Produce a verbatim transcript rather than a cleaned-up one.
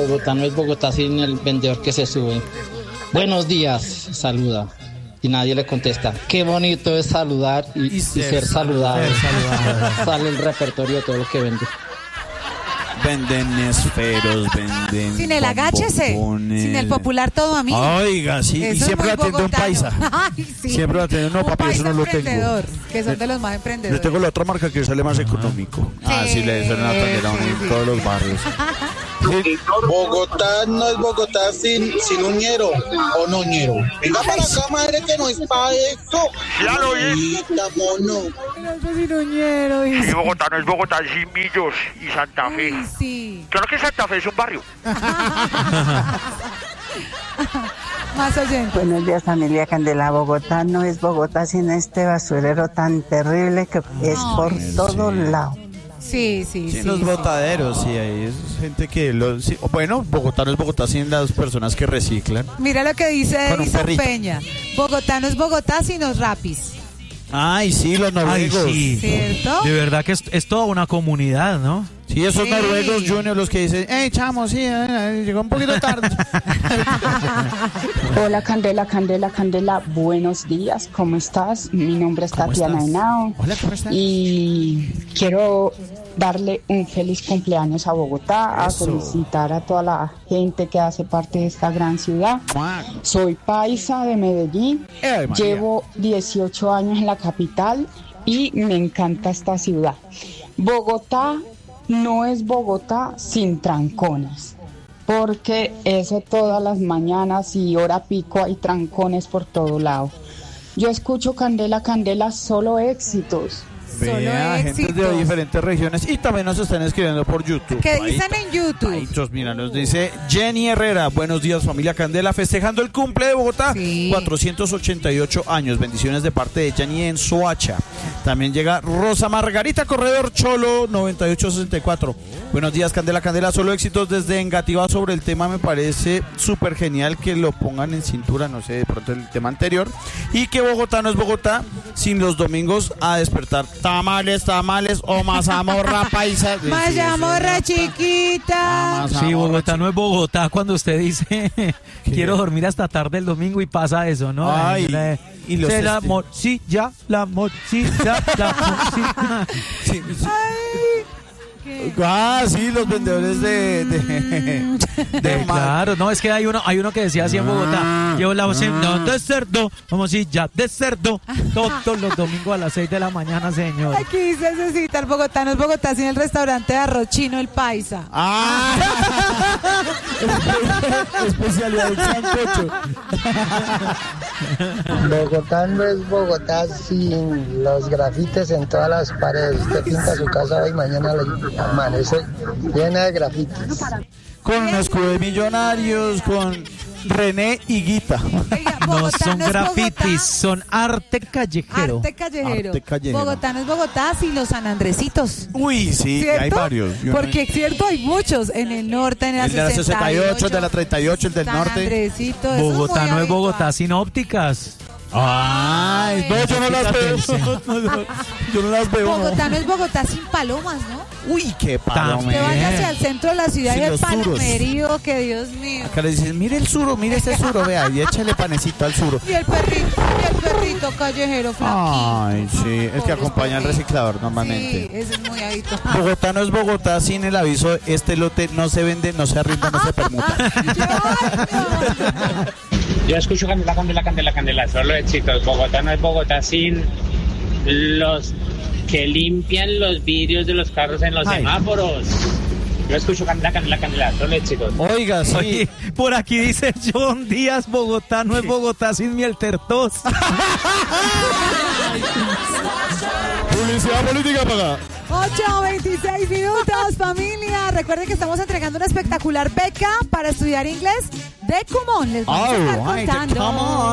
Bogotá no es Bogotá sin el vendedor que se sube. Buenos días, saluda. Y nadie le contesta. Qué bonito es saludar y, y, ser, y ser saludado. Ser saludado. Sale el repertorio de todo lo que vende. Venden esferos, venden. Sin el agáchese, bombones. Sin el popular todo a mí. Oiga, sí, eso y siempre va a tener un paisa. Ay, sí. Siempre va a tener, no, un papi, eso no lo tengo. Que son de los más emprendedores. Yo tengo la otra marca que sale más económico. Sí. Ah, sí, le suena a atender a uno en todos los barrios. Sí. Bogotá no es Bogotá sin, sin un ñero o no ñero. Venga para acá, madre, que no es para eso. Ya lo vi. No es sin un ñero. Sí, Bogotá no es Bogotá sin Millos y Santa Fe. Ay, sí. Claro que Santa Fe es un barrio. Más oyentes. Buenos días, familia Candela. Bogotá no es Bogotá sin este basurero tan terrible que es Ay, por sí. todos lados. Sí, sí, sí. sí los sí. botaderos, sí, hay es gente que... Lo, sí, bueno, Bogotá no es Bogotá sin las personas que reciclan. Mira lo que dice Edison Peña. Bogotá no es Bogotá sin los rapis. Ay, sí, los noruegos. Ay, sí. ¿Cierto? De verdad que es, es toda una comunidad, ¿no? Sí, esos sí. noruegos juniors los que dicen, hey, chamo, sí, eh, llegó un poquito tarde. Hola, Candela, Candela, Candela, buenos días, ¿cómo estás? Mi nombre es Tatiana Henao. Hola, ¿cómo estás? Y quiero darle un feliz cumpleaños a Bogotá, Eso. a felicitar a toda la gente que hace parte de esta gran ciudad. Soy paisa de Medellín, Ay, llevo dieciocho años en la capital y me encanta esta ciudad. Bogotá no es Bogotá sin trancones, porque eso todas las mañanas y hora pico hay trancones por todo lado. Yo escucho Candela, Candela, solo éxitos. Vea, gente de diferentes regiones y también nos están escribiendo por YouTube. ¿Qué dicen en YouTube? Paitos, mira, nos dice Jenny Herrera, buenos días familia Candela, festejando el cumple de Bogotá, sí. cuatrocientos ochenta y ocho años, bendiciones de parte de Jenny en Soacha. También llega Rosa Margarita Corredor Cholo noventa y ocho sesenta y cuatro. Buenos días Candela, Candela, solo éxitos desde Engativá. Sobre el tema me parece súper genial que lo pongan en cintura, no sé, de pronto el tema anterior, y que Bogotá no es Bogotá sin los domingos a despertar. Tamales, tamales o mazamorra paisa. Mazamorra chiquita. Sí, Bogotá no es Bogotá cuando usted dice quiero dormir hasta tarde el domingo y pasa eso, ¿no? Ay, la, y los la este... morcilla, la morcilla, la morcilla. Sí, sí. Ah, sí, los vendedores de... de, de, de claro, no, es que hay uno hay uno que decía así en Bogotá, llevo la bocina de cerdo, vamos a ya de cerdo, todos los domingos a las seis de la mañana, señor. Aquí se necesita el Bogotá, no es Bogotá sin el restaurante de arroz chino El Paisa. Ah, especialidad del sancocho. Bogotá no es Bogotá sin los grafites en todas las paredes. Usted pinta su casa hoy, mañana le amanece llena de grafitis. Con un escudo de Millonarios, con René y Guita. Oiga, no son no grafitis, son arte callejero. Arte callejero. Arte callejero. Bogotá no es Bogotá sin los San Andresitos. Uy, sí, ¿cierto? Hay varios. Yo Porque es cierto, hay muchos en el norte, en la, el de la sesenta y ocho, el de la treinta y ocho, el del San norte. Andresito, Bogotá es no habitual. es Bogotá sin ópticas. Ay, no, yo no las veo. Yo no las veo. Bogotá no es Bogotá sin palomas, ¿no? Uy, qué paloma. Que vaya hacia el centro de la ciudad sin y el los palomerío, que Dios mío. Acá le dicen, mire el suro, mire ese suro, vea, y échale panecito al suro. Y el perrito, y el perrito callejero flaquito. Ay, sí, es que acompaña al reciclador normalmente. Sí, ese es muy habitual. Bogotá no es Bogotá sin el aviso, este lote no se vende, no se arrinda, no se permuta. Yo escucho Candela, Candela, Candela, Candela, solo éxitos. Bogotá no es Bogotá sin los que limpian los vidrios de los carros en los Ay. semáforos. Yo escucho Candela, Candela, Candela, solo éxitos. Oiga, sí. Oye, por aquí dice John Díaz, Bogotá no es Bogotá sin miel tertos. Publicidad política para... ocho veintiséis minutos, familia. Recuerden que estamos entregando una espectacular beca para estudiar inglés de Kumon. Les vamos oh, a estar contando.